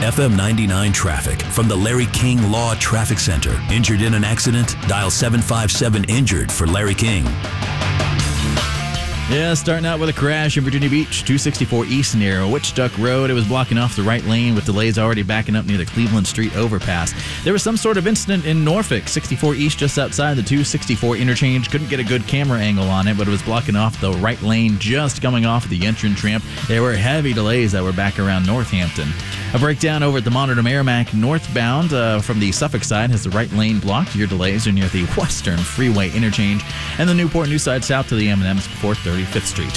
FM 99 traffic from the Larry King Law Traffic Center. Injured in an accident? Dial 757-INJURED for Larry King. Yeah, starting out with a crash in Virginia Beach, 264 East near Witchduck Road. It was blocking off the right lane with delays already backing up near the Cleveland Street overpass. There was some sort of incident in Norfolk, 64 East just outside the 264 interchange. Couldn't get a good camera angle on it, but it was blocking off the right lane just coming off the entrance ramp. There were heavy delays that were back around Northampton. A breakdown over at the Monitor Merrimack northbound from the Suffolk side has the right lane blocked. Your delays are near the Western Freeway interchange and the Newport News side south to the M&Ms before 35th Street.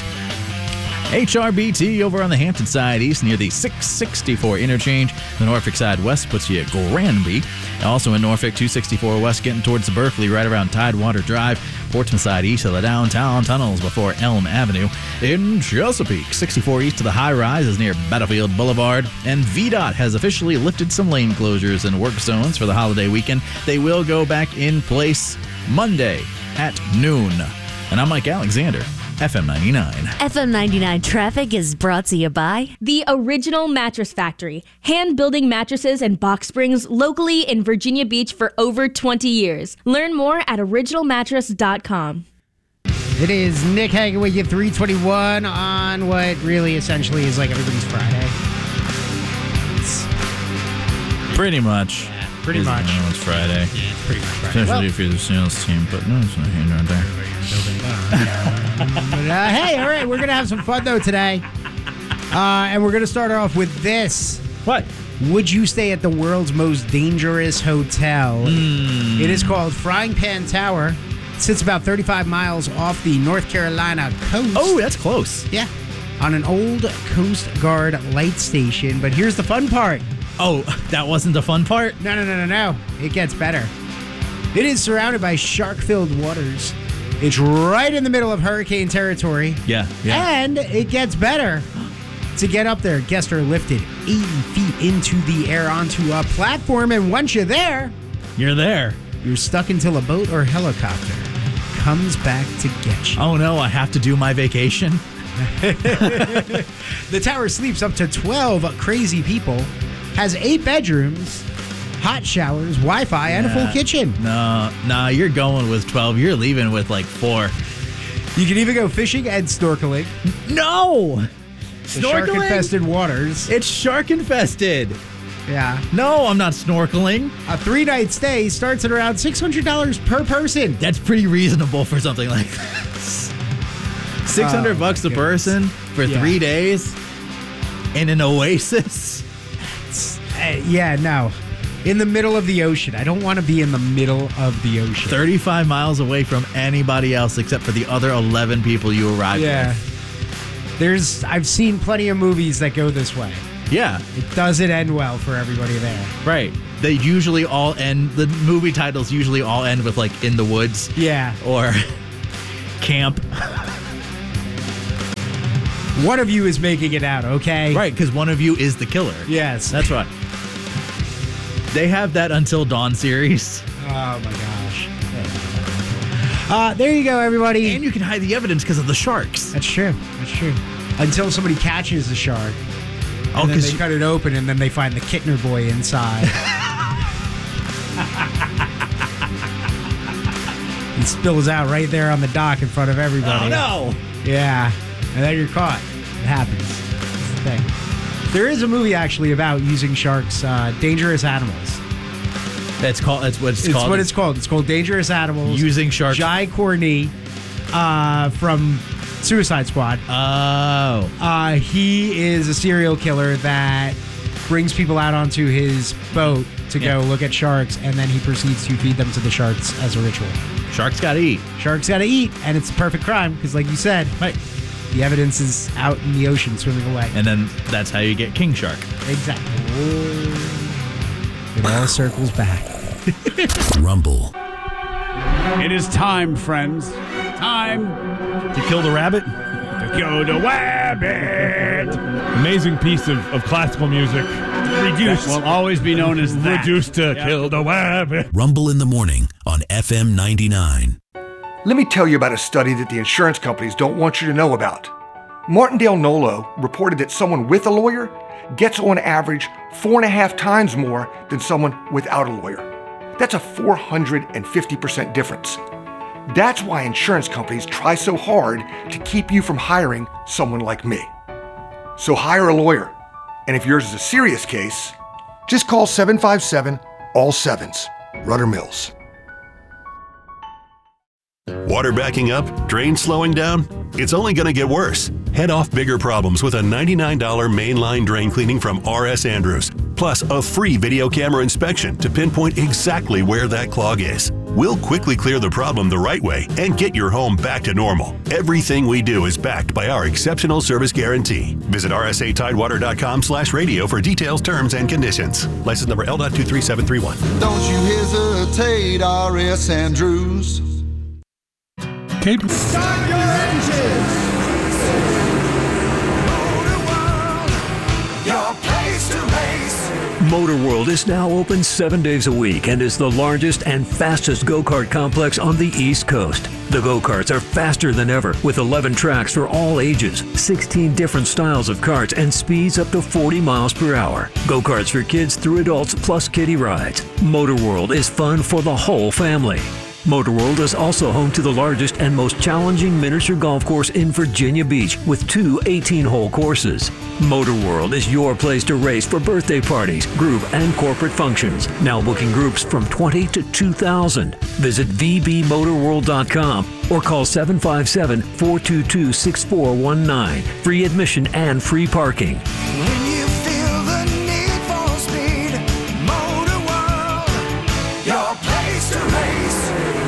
HRBT over on the Hampton side east near the 664 interchange. The Norfolk side west puts you at Granby. Also in Norfolk, 264 west getting towards the Berkeley right around Tidewater Drive. Portsmouth side east of the downtown tunnels before Elm Avenue. In Chesapeake, 64 east to the high rise is near Battlefield Boulevard. And VDOT has officially lifted some lane closures and work zones for the holiday weekend. They will go back in place Monday at noon. And I'm Mike Alexander, FM 99. FM 99 traffic is brought to you by The Original Mattress Factory, hand-building mattresses and box springs locally in Virginia Beach for over 20 years. Learn more at originalmattress.com. It is Nick hanging with you, 321 on what really essentially is like everybody's Friday. Pretty much. Yeah, pretty much. It's Friday. Yeah, it's pretty much Friday. Especially if you're the sales team, but no, it's not here nor there. But, hey, all right, we're going to have some fun, though, today. And we're going to start off with this. What? Would you stay at the world's most dangerous hotel? It is called Frying Pan Tower. It sits about 35 miles off the North Carolina coast. Oh, that's close. Yeah. On an old Coast Guard light station. But here's the fun part. Oh, that wasn't the fun part? No. It gets better. It is surrounded by shark-filled waters. It's right in the middle of hurricane territory. Yeah. And it gets better. To get up there, guests are lifted 80 feet into the air onto a platform, and once you're there, you're there. You're stuck until a boat or helicopter comes back to get you. Oh no, I have to do my vacation. The tower sleeps up to 12 crazy people, has 8 bedrooms, hot showers, Wi-Fi, and a full kitchen. No, you're going with 12. You're leaving with like 4. You can even go fishing and snorkeling. No! The shark-infested waters. It's shark-infested. Yeah. No, I'm not snorkeling. A 3-night stay starts at around $600 per person. That's pretty reasonable for something like this. $600 a person for 3 days in an oasis. No. In the middle of the ocean. I don't want to be in the middle of the ocean. 35 miles away from anybody else except for the other 11 people you arrived with. I've seen plenty of movies that go this way. Yeah. It doesn't end well for everybody there. Right. They usually all end, the movie titles usually all end with like In the Woods. Yeah. Or Camp. One of you is making it out, okay? Right, because one of you is the killer. Yes. That's right. They have that Until Dawn series. Oh my gosh. There you go, everybody. And you can hide the evidence because of the sharks. That's true. Until somebody catches the shark. And then they cut it open, and then they find the Kittner boy inside. He spills out right there on the dock in front of everybody. Oh, no. Yeah. And then you're caught. It happens. That's the thing. There is a movie, actually, about using sharks, Dangerous Animals. That's what it's called. It's what it's called. It's called Dangerous Animals. Using sharks. Jai Courtney from Suicide Squad. Oh. He is a serial killer that brings people out onto his boat to go look at sharks, and then he proceeds to feed them to the sharks as a ritual. Sharks gotta eat. Sharks gotta eat, and it's a perfect crime, because like you said, the evidence is out in the ocean swimming away. And then that's how you get king shark. Exactly. It all circles back. Rumble. It is time, friends. Time to kill the rabbit. To kill the rabbit. Amazing piece of classical music. Reduced. That will always be known as that. Reduced to kill the rabbit. Rumble in the morning on FM 99. Let me tell you about a study that the insurance companies don't want you to know about. Martindale Nolo reported that someone with a lawyer gets on average 4.5 times more than someone without a lawyer. That's a 450% difference. That's why insurance companies try so hard to keep you from hiring someone like me. So hire a lawyer. And if yours is a serious case, just call 757 all sevens. Rudder Mills. Water backing up? Drains slowing down? It's only going to get worse. Head off bigger problems with a $99 mainline drain cleaning from R.S. Andrews. Plus a free video camera inspection to pinpoint exactly where that clog is. We'll quickly clear the problem the right way and get your home back to normal. Everything we do is backed by our exceptional service guarantee. Visit rsatidewater.com/radio for details, terms, and conditions. License number L.23731. Don't you hesitate, R.S. Andrews. Start your engines. Your place to race. Motor World is now open 7 days a week and is the largest and fastest go-kart complex on the East Coast. The go-karts are faster than ever with 11 tracks for all ages, 16 different styles of karts, and speeds up to 40 miles per hour. Go-karts for kids through adults plus kiddie rides. Motor World is fun for the whole family. Motor World is also home to the largest and most challenging miniature golf course in Virginia Beach with 2 18-hole courses. Motor World is your place to race for birthday parties, group, and corporate functions. Now booking groups from 20 to 2,000. Visit vbmotorworld.com or call 757-422-6419. Free admission and free parking. When you feel the need for speed, Motor World, your place to race.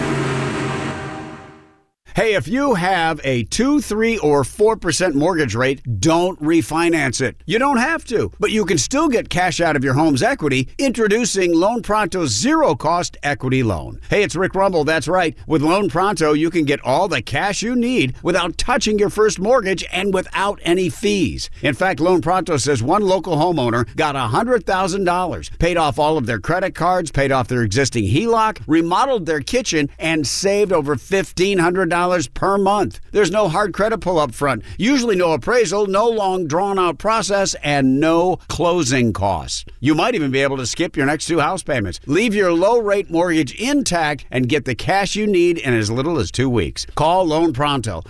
Hey, if you have a 2, 3, or 4% mortgage rate, don't refinance it. You don't have to, but you can still get cash out of your home's equity. Introducing Loan Pronto's zero-cost equity loan. Hey, it's Rick Rumble, that's right. With Loan Pronto, you can get all the cash you need without touching your first mortgage and without any fees. In fact, Loan Pronto says one local homeowner got $100,000, paid off all of their credit cards, paid off their existing HELOC, remodeled their kitchen, and saved over $1,500 per month. There's no hard credit pull up front, usually no appraisal, no long drawn out process, and no closing costs. You might even be able to skip your next 2 house payments. Leave your low rate mortgage intact and get the cash you need in as little as 2 weeks. Call Loan Pronto,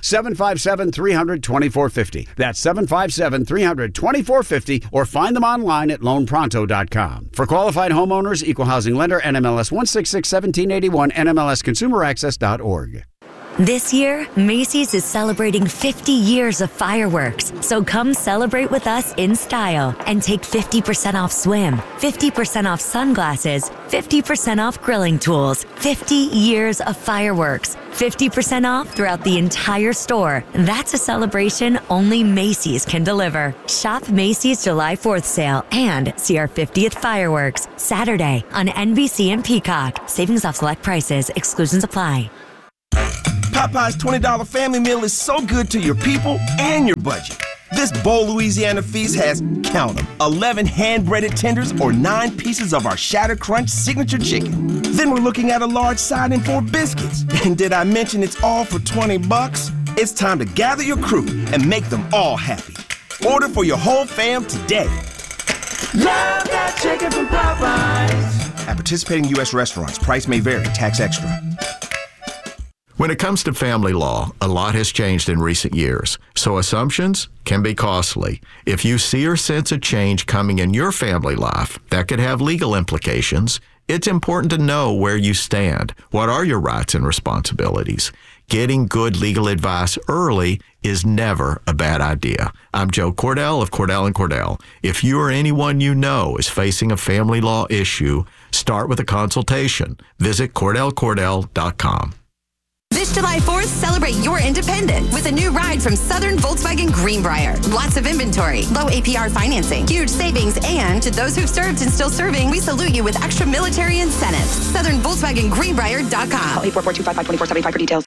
757-300-2450. That's 757-300-2450, or find them online at loanpronto.com. For qualified homeowners, equal housing lender, NMLS 1661781, NMLSconsumeraccess.org. This year, Macy's is celebrating 50 years of fireworks. So come celebrate with us in style and take 50% off swim, 50% off sunglasses, 50% off grilling tools, 50 years of fireworks, 50% off throughout the entire store. That's a celebration only Macy's can deliver. Shop Macy's July 4th sale and see our 50th fireworks Saturday on NBC and Peacock. Savings off select prices. Exclusions apply. Popeye's $20 family meal is so good to your people and your budget. This Bowl Louisiana feast has, count them, 11 hand-breaded tenders or 9 pieces of our Shatter Crunch signature chicken. Then we're looking at a large side and 4 biscuits. And did I mention it's all for $20? It's time to gather your crew and make them all happy. Order for your whole fam today. Love that chicken from Popeyes. At participating U.S. restaurants, price may vary, tax extra. When it comes to family law, a lot has changed in recent years, so assumptions can be costly. If you see or sense a change coming in your family life that could have legal implications, it's important to know where you stand. What are your rights and responsibilities? Getting good legal advice early is never a bad idea. I'm Joe Cordell of Cordell & Cordell. If you or anyone you know is facing a family law issue, start with a consultation. Visit CordellCordell.com. This July 4th, celebrate your independence with a new ride from Southern Volkswagen Greenbrier. Lots of inventory, low APR financing, huge savings, and to those who've served and still serving, we salute you with extra military incentives. SouthernVolkswagenGreenbrier.com. Call 844-255-2475 for details.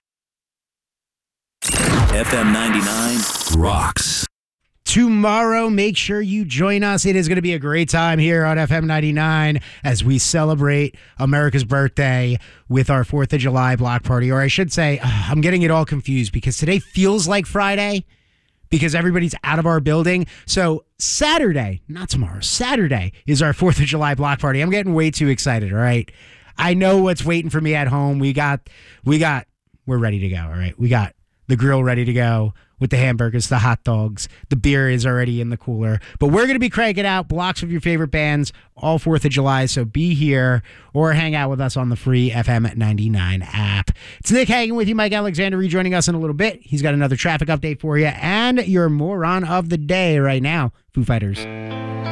FM 99 rocks. Tomorrow, make sure you join us. It is going to be a great time here on FM 99 as we celebrate America's birthday with our 4th of July block party. Or I should say, I'm getting it all confused because today feels like Friday, because everybody's out of our building. So Saturday, not tomorrow, Saturday is our 4th of July block party. I'm getting way too excited, all right? I know what's waiting for me at home. We're ready to go, all right? We got the grill ready to go with the hamburgers, the hot dogs. The beer is already in the cooler. But we're going to be cranking out blocks of your favorite bands all 4th of July, so be here or hang out with us on the free FM 99 app. It's Nick hanging with you. Mike Alexander rejoining us in a little bit. He's got another traffic update for you and your moron of the day right now, Foo Fighters.